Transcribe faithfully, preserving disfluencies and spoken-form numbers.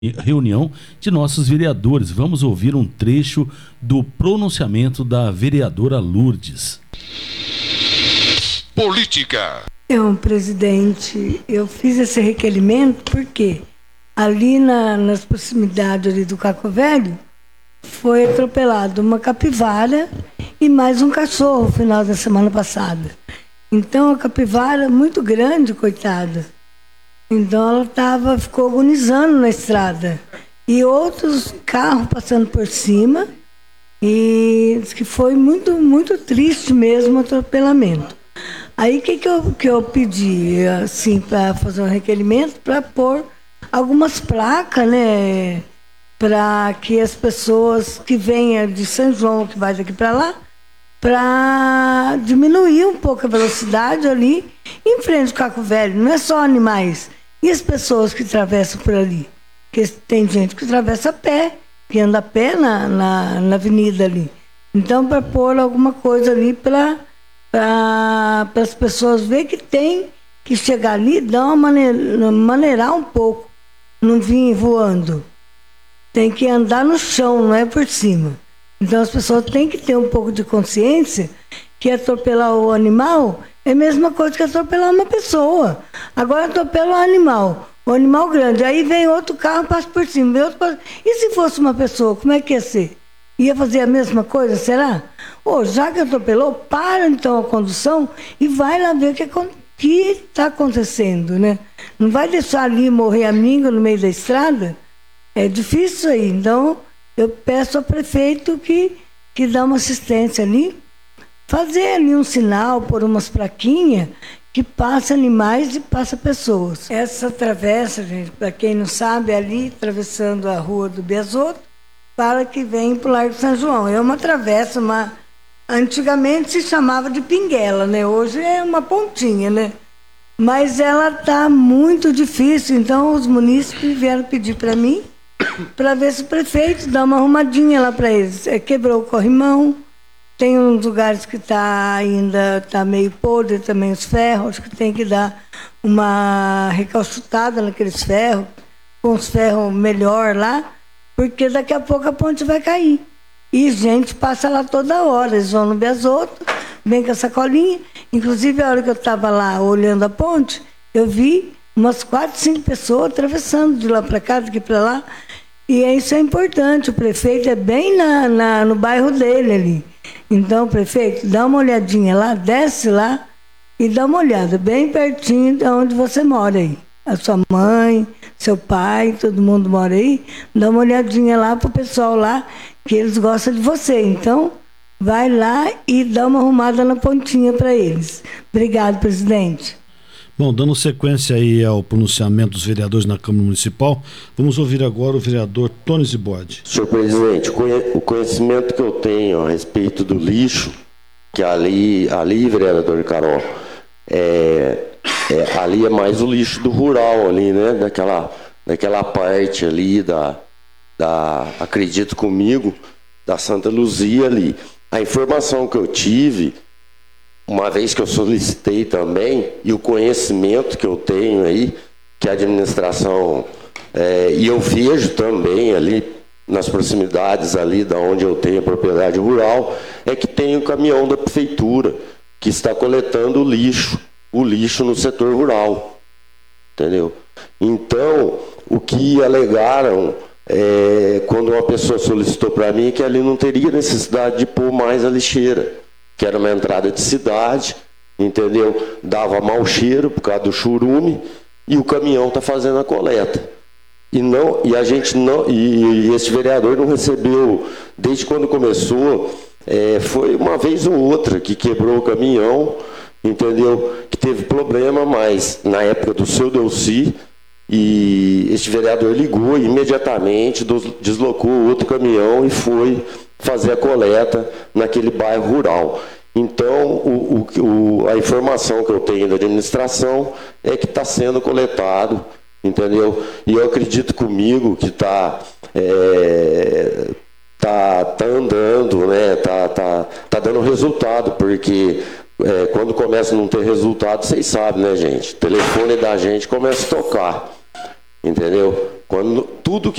reunião de nossos vereadores. Vamos ouvir um trecho do pronunciamento da vereadora Lourdes. Política. Eu, presidente, eu fiz esse requerimento porque ali na, nas proximidades ali do Caco Velho foi atropelado uma capivara e mais um cachorro no final da semana passada. Então a capivara muito grande, coitada. Então ela tava, ficou agonizando na estrada. E outros carros passando por cima. E diz que foi muito, muito triste mesmo o atropelamento. Aí o que, que, eu, que eu pedi, assim, para fazer um requerimento, para pôr algumas placas, né? Para que as pessoas que venham de São João, que vai daqui para lá, para diminuir um pouco a velocidade ali em frente ao Caco Velho. Não é só animais. E as pessoas que atravessam por ali? Porque tem gente que atravessa a pé, que anda a pé na, na, na avenida ali. Então, para pôr alguma coisa ali para para as pessoas verem que tem que chegar ali e dar uma maneira, maneirar um pouco, não vir voando. Tem que andar no chão, não é por cima. Então, as pessoas têm que ter um pouco de consciência que atropelar o animal é a mesma coisa que atropelar uma pessoa. Agora atropela o animal, o animal grande. Aí vem outro carro, passa por cima. Vem outro, passa... E se fosse uma pessoa, como é que ia ser? Ia fazer a mesma coisa, será? Ou já que atropelou, para então a condução e vai lá ver o que está acontecendo, né? Não vai deixar ali morrer amigo no meio da estrada? É difícil isso aí. Então, eu peço ao prefeito que, que dá uma assistência ali, fazer ali um sinal, por umas plaquinhas, que passa animais e passa pessoas. Essa travessa, gente, para quem não sabe, é ali, atravessando a rua do Biasotto, para que vem para o Largo São João. É uma travessa, uma... antigamente se chamava de pinguela, né? Hoje é uma pontinha, né? Mas ela está muito difícil, então os munícipes vieram pedir para mim, para ver se o prefeito dá uma arrumadinha lá para eles. É, quebrou o corrimão, tem uns lugares que tá ainda tá meio podre também os ferros, acho que tem que dar uma recalchutada naqueles ferros, com os ferros melhor lá, porque daqui a pouco a ponte vai cair. E gente passa lá toda hora, eles vão no Biasotto, vem com a sacolinha. Inclusive, a hora que eu estava lá olhando a ponte, eu vi umas quatro, cinco pessoas atravessando de lá para cá, daqui para lá. E isso é importante, o prefeito é bem na, na, no bairro dele ali. Então, prefeito, dá uma olhadinha lá, desce lá e dá uma olhada, bem pertinho de onde você mora aí. A sua mãe, seu pai, todo mundo mora aí. Dá uma olhadinha lá pro pessoal lá, que eles gostam de você. Então, vai lá e dá uma arrumada na pontinha para eles. Obrigado, presidente. Bom, dando sequência aí ao pronunciamento dos vereadores na Câmara Municipal, vamos ouvir agora o vereador Tony Ziborde. Senhor presidente, o conhecimento que eu tenho a respeito do lixo, que ali, ali vereador Carol, é, é, ali é mais o lixo do rural ali, né? Daquela, daquela parte ali da, da, acredito comigo, da Santa Luzia ali. A informação que eu tive, uma vez que eu solicitei também, e o conhecimento que eu tenho aí, que a administração, é, e eu vejo também ali, nas proximidades ali da onde eu tenho a propriedade rural, é que tem o caminhão da prefeitura, que está coletando o lixo, o lixo no setor rural, entendeu? Então, o que alegaram, é, quando uma pessoa solicitou para mim, que ali não teria necessidade de pôr mais a lixeira, que era uma entrada de cidade, entendeu? Dava mau cheiro por causa do churume, e o caminhão está fazendo a coleta. E, não, e a gente não, e, e esse vereador não recebeu, desde quando começou, é, foi uma vez ou outra que quebrou o caminhão, entendeu? Que teve problema, mas na época do seu Delci, e este vereador ligou e imediatamente deslocou outro caminhão e foi fazer a coleta naquele bairro rural. Então, o, o, a informação que eu tenho da administração é que está sendo coletado, entendeu? E eu acredito comigo que está é, tá, tá andando, né? Tá, tá, tá dando resultado, porque é, quando começa a não ter resultado, vocês sabem, né, gente? O telefone da gente começa a tocar. entendeu? Quando tudo que